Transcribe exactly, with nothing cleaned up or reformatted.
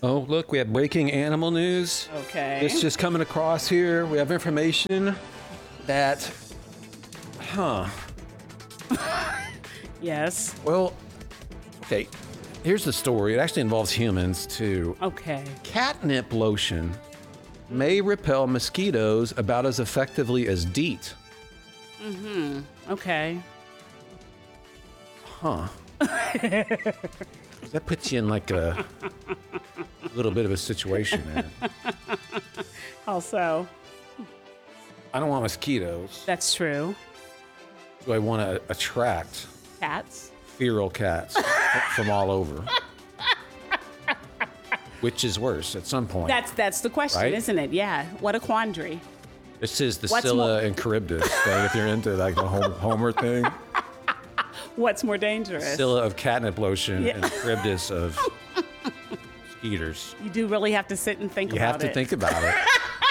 Oh, look, we have breaking animal news. Okay. It's just coming across here. We have information that, huh. Yes. Well, okay, here's the story. It actually involves humans, too. Okay. Catnip lotion may repel mosquitoes about as effectively as DEET. Mm-hmm. Okay. Huh. That puts you in like a little bit of a situation, man. Also, I don't want mosquitoes. that's true. Do I want to attract Cats. feral cats from all over? Which is worse at some point? That's that's the question, Right? isn't it? Yeah. What a quandary. This is the What's Scylla more- and Charybdis thing, if you're into like the Hom- Homer thing. What's more dangerous? Scylla of catnip lotion Yeah. and Charybdis of skeeters. You do really have to sit and think You about have to it. think about it.